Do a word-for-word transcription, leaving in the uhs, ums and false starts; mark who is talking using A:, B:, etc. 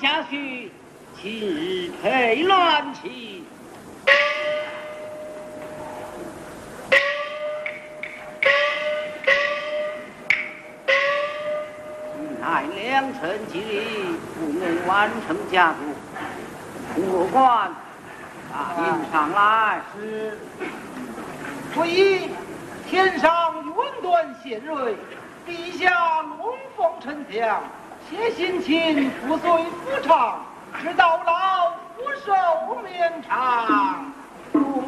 A: 下去，今日配乱起。乃良辰吉日，不能完成家族。我官大营上来。
B: 是。所以天上云端显瑞，地下龙凤呈祥，谢辛勤，福岁福昌，直到老福寿绵长。